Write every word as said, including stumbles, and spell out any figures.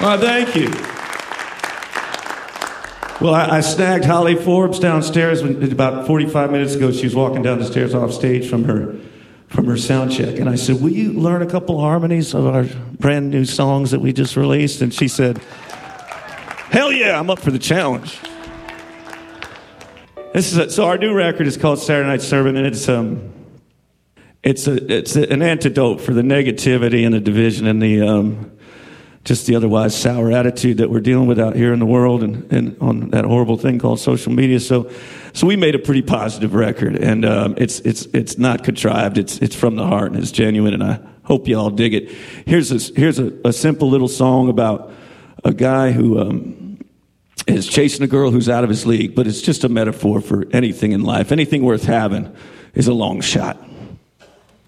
Well, thank you. Well, I, I snagged Holly Forbes downstairs when, about forty-five minutes ago. She was walking down the stairs off stage from her from her sound check. And I said, will you learn a couple harmonies of our brand new songs that we just released? And she said, hell yeah, I'm up for the challenge. This is a, so our new record is called Saturday Night Servant, and it's um it's a it's a, an antidote for the negativity and the division and the um just the otherwise sour attitude that we're dealing with out here in the world and, and on that horrible thing called social media. So, so we made a pretty positive record, and um, it's it's it's not contrived. It's it's from the heart and it's genuine, and I hope you all dig it. Here's a, here's a, a simple little song about a guy who um, is chasing a girl who's out of his league, but it's just a metaphor for anything in life. Anything worth having is a long shot.